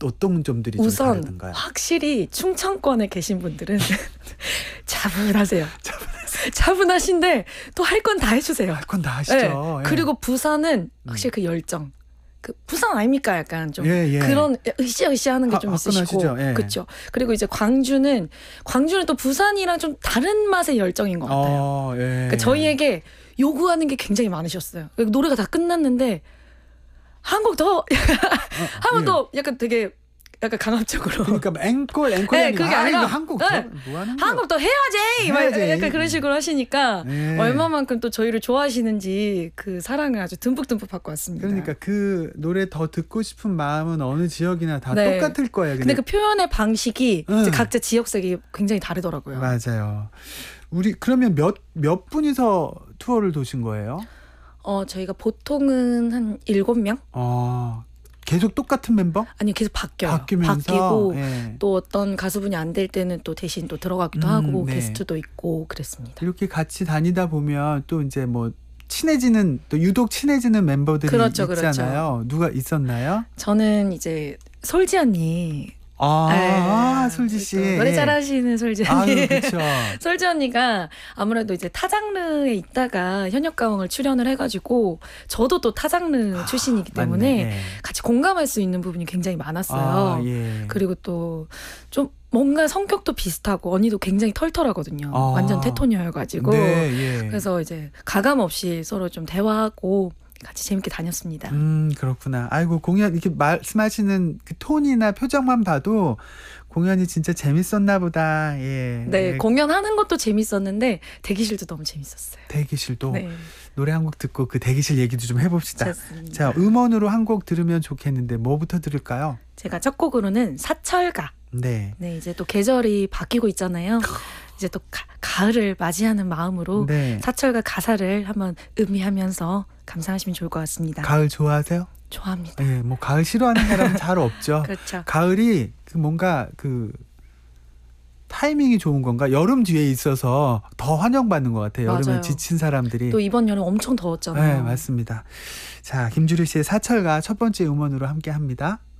어떤 점들이 좀 우선 다르던가요? 확실히 충청권에 계신 분들은 차분하세요. 차분하신데 또 할 건 다 해주세요. 할 건 다 하시죠. 네. 예. 그리고 부산은 확실히 그 열정. 그 부산 아닙니까? 약간 좀 예. 그런 으쌰으쌰하는 게 좀 있으시고, 화끈하시죠? 예. 그렇죠. 그리고 이제 광주는 또 부산이랑 좀 다른 맛의 열정인 것 같아요. 예. 그러니까 저희에게 요구하는 게 굉장히 많으셨어요. 노래가 다 끝났는데 한 곡 더 하면 또 약간 되게 약간 강압적으로. 그러니까 앵콜이 네, 그게 아니라 이거 한곡 더? 네. 뭐 하는 한 곡 더 해야지! 막 해야지. 약간 그런 식으로 하시니까 예. 얼마만큼 또 저희를 좋아하시는지 그 사랑을 아주 듬뿍듬뿍 받고 왔습니다. 그러니까 그 노래 더 듣고 싶은 마음은 어느 지역이나 다 네. 똑같을 거예요. 근데 그 표현의 방식이 응. 이제 각자 지역색이 굉장히 다르더라고요. 맞아요. 우리 그러면 몇 분이서 투어를 도신 거예요? 저희가 보통은 한 7명? 계속 똑같은 멤버? 아니요, 계속 바뀌어요. 바뀌면서 바뀌고 예. 또 어떤 가수분이 안 될 때는 또 대신 또 들어가기도 하고 네. 게스트도 있고 그랬습니다. 이렇게 같이 다니다 보면 또 이제 뭐 친해지는 또 유독 친해지는 멤버들이 그렇죠, 있잖아요. 누가 있었나요? 저는 이제 솔지 언니. 솔지 씨. 노래 잘하시는 솔지 언니. 그렇죠. 솔지 언니가 아무래도 이제 타장르에 있다가 현역가왕을 출연을 해가지고 저도 또 타장르 출신이기 때문에 맞네. 같이 공감할 수 있는 부분이 굉장히 많았어요. 예. 그리고 또 좀 뭔가 성격도 비슷하고 언니도 굉장히 털털하거든요. 완전 테토녀여가지고. 네, 예. 그래서 이제 가감 없이 서로 좀 대화하고 같이 재밌게 다녔습니다. 그렇구나. 아이고, 공연 이렇게 말씀하시는 그 톤이나 표정만 봐도 공연이 진짜 재밌었나 보다. 예. 네, 공연하는 것도 재밌었는데 대기실도 너무 재밌었어요. 대기실도 네. 노래 한 곡 듣고 그 대기실 얘기도 좀 해봅시다. 좋습니다. 자, 음원으로 한 곡 들으면 좋겠는데 뭐부터 들을까요? 제가 첫 곡으로는 사철가. 네. 네, 이제 또 계절이 바뀌고 있잖아요. 이제 또 가을을 맞이하는 마음으로 네. 사철가 가사를 한번 음미하면서 감상하시면 좋을 것 같습니다. 가을 좋아하세요? 좋아합니다. 예, 뭐 가을 싫어하는 사람은 잘 없죠. 그렇죠. 가을이 그 뭔가 그 타이밍이 좋은 건가? 여름 뒤에 있어서 더 환영받는 것 같아요. 여름에 맞아요. 지친 사람들이. 또 이번 여름 엄청 더웠잖아요. 네, 맞습니다. 자, 김주리 씨의 사철가 첫 번째 음원으로 함께 합니다.